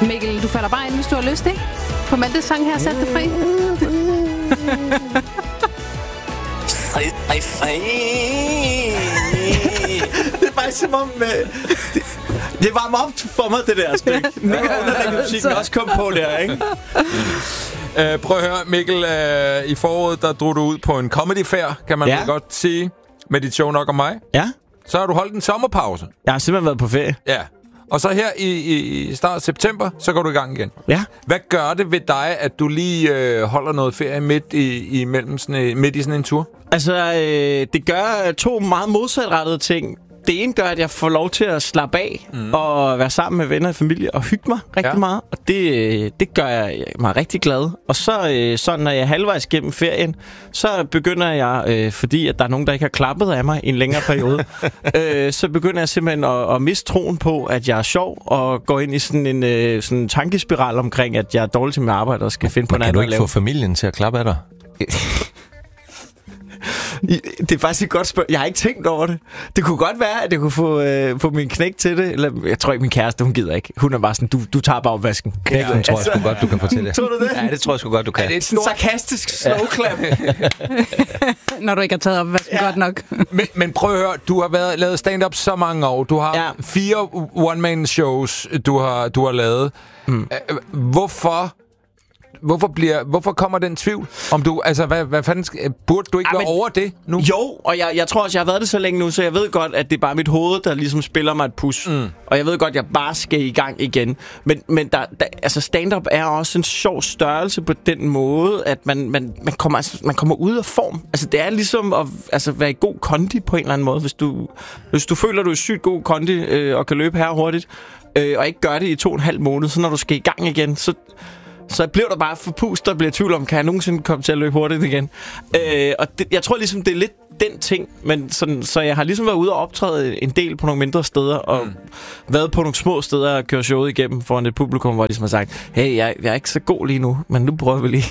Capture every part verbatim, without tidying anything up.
Mikkel, du falder bare ind, hvis du har lyst, ikke? På Maltes sang her, sæt det fri. Fri, fri, fri. Det er faktisk som om... Uh, det, det varmer op for mig, det der stykke. Nu kan underlægge musikken også komme på der, ikke? Uh, prøv at høre, Mikkel. Uh, I foråret, der drog du ud på en comedy fair, kan man ja. vel godt sige, med dit show Nok om mig. Ja. Så har du holdt en sommerpause. Jeg har simpelthen været på ferie. Ja. Og så her i, i start af september, så går du i gang igen. Ja. Hvad gør det ved dig, at du lige øh, holder noget ferie midt i, i, mellem sådan, midt i sådan en tur? Altså, øh, det gør to meget modsatrettede ting. Det ene gør, at jeg får lov til at slappe af mm. og være sammen med venner og familie og hygge mig rigtig ja. meget. Og det, det gør jeg mig rigtig glad. Og så, øh, så når jeg er halvvejs gennem ferien, så begynder jeg, øh, fordi at der er nogen, der ikke har klappet af mig i en længere periode, øh, så begynder jeg simpelthen at, at miste troen på, at jeg er sjov og går ind i sådan en øh, sådan en tankespiral omkring, at jeg er dårlig til mit arbejde og skal finde på noget andet at lave. Kan du ikke få familien til at klappe af dig? Det er faktisk et godt spørgsmål. Jeg har ikke tænkt over det. Det kunne godt være, at jeg kunne få, øh, få min knæk til det. Eller, jeg tror ikke, min kæreste, hun gider ikke. Hun er bare sådan, du, du tager bare opvasken. Knæk, ja, tror jeg sgu godt, du kan fortælle. Tror du det? Ja, det tror jeg sgu godt, du kan. Er det et stort... sarkastisk slow-clap? Når du ikke har taget opvasken ja. godt nok. men, men prøv at høre, du har været, lavet stand-up så mange år. Du har ja. fire one-man-shows, du har, du har lavet. Mm. Hvorfor... Hvorfor, bliver, hvorfor kommer den tvivl? Om du, altså, hvad, hvad fanden skal, burde du ikke ja, være men, over det nu? Jo, og jeg, jeg tror også, jeg har været det så længe nu, så jeg ved godt, at det er bare mit hoved, der ligesom spiller mig et pus. Mm. Og jeg ved godt, at jeg bare skal i gang igen. Men, men der, der, altså stand-up er også en sjov størrelse på den måde, at man, man, man, kommer, altså, man kommer ud af form. Altså, det er ligesom at altså, være i god kondi på en eller anden måde. Hvis du, hvis du føler, at du er sygt god kondi øh, og kan løbe her hurtigt, øh, og ikke gør det i to og en halv måned, så når du skal i gang igen, så... Så bliver der bare forpust, der bliver tvivl om, kan jeg nogensinde komme til at løbe hurtigt igen? Øh, og det, jeg tror ligesom, det er lidt den ting, men sådan, så jeg har ligesom været ude og optræde en del på nogle mindre steder, og mm. været på nogle små steder og køre showet igennem foran et publikum, hvor de ligesom har sagt, hey, jeg, jeg er ikke så god lige nu, men nu prøver vi lige.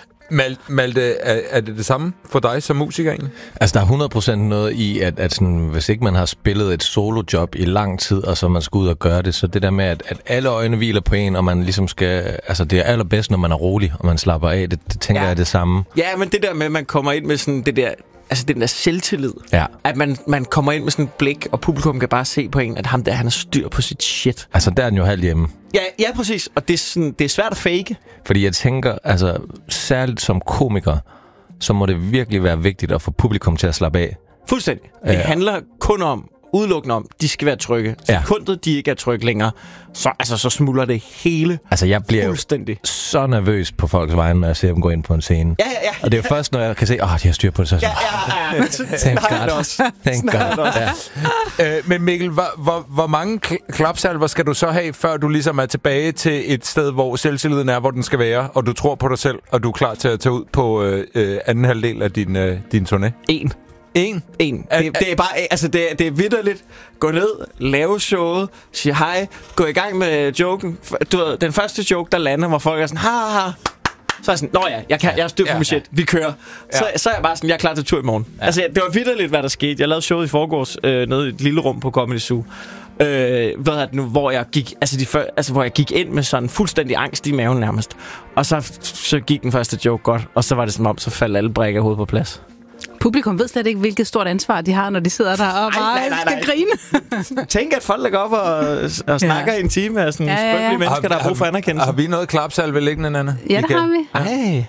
Malte, er, er det det samme for dig som musiker egentlig? Altså, der er hundrede procent noget i, at, at sådan, hvis ikke man har spillet et solojob i lang tid, og så man skal ud og gøre det, så det der med, at, at alle øjne hviler på en, og man ligesom skal... Altså, det er allerbedst, når man er rolig, og man slapper af. Det, det tænker ja. jeg er det samme. Ja, men det der med, at man kommer ind med sådan det der... Altså, den der selvtillid. Ja. At man, man kommer ind med sådan et blik, og publikum kan bare se på en, at ham der, han har styr på sit shit. Altså, der er den jo halvt hjemme. Ja, ja, præcis. Og det er, sådan, det er svært at fake. Fordi jeg tænker, altså, særligt som komiker, så må det virkelig være vigtigt at få publikum til at slappe af. Fuldstændig. Det ja. handler kun om, udelukkende om, de skal være trygge. Ja. Sekundet, de ikke er trygge længere, så, altså, så smuldrer det hele. Altså, jeg bliver jo så nervøs på folks vegne, når jeg ser dem gå ind på en scene. Ja, ja, ja. Og det er jo først, når jeg kan se, åh, oh, de har styr på det, så ja, ja, ja. Thank God. Thank God. Ja. Øh, men Mikkel, hvor, hvor, hvor mange klapsalver skal du så have, før du ligesom er tilbage til et sted, hvor selvtilliden er, hvor den skal være, og du tror på dig selv, og du er klar til at tage ud på øh, anden halvdel af din, øh, din turné? En. En? En. Det, det er bare, altså det, er, det er vitterligt. Gå ned, lave showet, sige hej, gå i gang med joken. Du ved, den første joke, der lander, hvor folk er sådan, ha, ha, ha. Så er jeg sådan, nå ja, jeg, kan, jeg har styr på ja, mit shit, vi kører. Ja. Så, så er jeg bare sådan, jeg er klar til tur i morgen. Ja. Altså, det var vitterligt, hvad der skete. Jeg lavede showet i forgårs øh, nede i et lille rum på Comedy Zoo. Øh, hvad er det nu, hvor jeg gik, altså, de før, altså hvor jeg gik ind med sådan fuldstændig angst i maven nærmest. Og så, så gik den første joke godt, og så var det som om, så faldt alle brækker hovedet på plads. Publikum ved slet ikke, hvilket stort ansvar de har, når de sidder der og bare nej, nej, nej, skal grine. Tænk, at folk lægger op og, og snakker ja. i en time af sådan ja, ja, ja. skrøbelige mennesker, der har brug for anerkendelse. Har vi noget klapsalve liggende, Nanna? Ja, det har vi. Ej.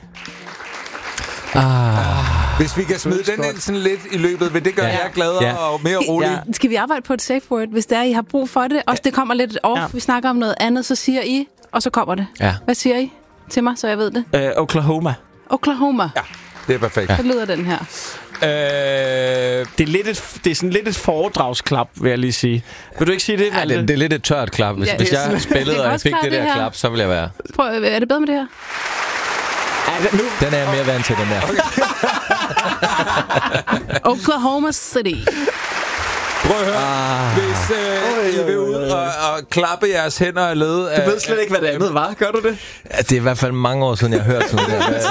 Ah. Hvis vi kan smide den ind sådan lidt i løbet, vil det gøre ja. jer gladere ja. og mere rolige? Ja. Skal vi arbejde på et safe word, hvis det er, I har brug for det? Også det kommer lidt over. Ja. Vi snakker om noget andet, så siger I, og så kommer det. Ja. Hvad siger I til mig, så jeg ved det? Uh, Oklahoma. Oklahoma. Ja, det er perfekt. Ja. Så lyder den her. Øh, det, er lidt et, det er sådan lidt et foredragsklap, vil jeg lige sige. Vil du ikke sige det, ja, det, det er lidt et tørt klap. Hvis, ja, hvis jeg spillede, og jeg fik det der det klap, så ville jeg være... Prøv, er det bedre med det her? Ja, det, nu. Den er jeg mere vant til, den der. Okay. Oklahoma City. Prøv at høre. Ah. Hvis øh, oh, I vil ud og, og klappe jeres hænder og led... Du ved slet ikke, hvad det andet var. Gør du det? Ja, det er i hvert fald mange år siden, jeg har hørt sådan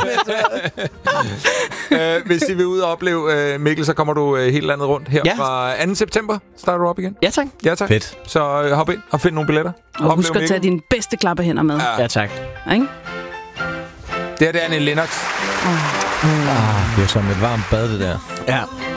der. øh, hvis I vil ud og opleve øh, Mikkel, så kommer du øh, helt landet rundt her ja. fra anden september. Starter du op igen? Ja, tak. Ja, tak. Fedt. Så øh, hop ind og find nogle billetter. Og husk at tage dine bedste klappehænder med. Ja, ja tak. Ja, ikke? Det her, det er Annie Lennox. Oh. Mm. Ah, det er som et varmt bad, det der. Ja.